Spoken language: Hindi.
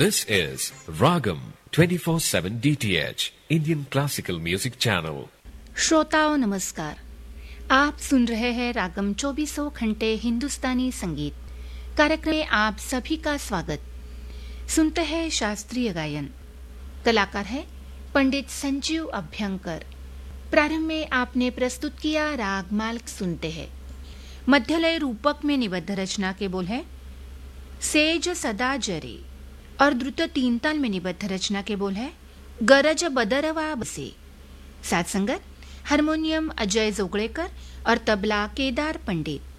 This is Ragam 24/7 DTH Indian Classical Music Channel. श्रोताओं नमस्कार, आप सुन रहे हैं रागम 24 घंटे हिंदुस्तानी संगीत कार्यक्रम में आप सभी का स्वागत। सुनते हैं शास्त्रीय गायन। कलाकार है पंडित संजीव अभ्यंकर। प्रारंभ में आपने प्रस्तुत किया राग माल्क सुनते हैं। मध्यलय रूपक में निबद्ध रचना के बोल है सेज सदा जरे और द्रुत तीन ताल में निबद्ध रचना के बोल है गरज बदरवा बसे। साथ संगत हारमोनियम अजय जोगड़ेकर और तबला केदार पंडित।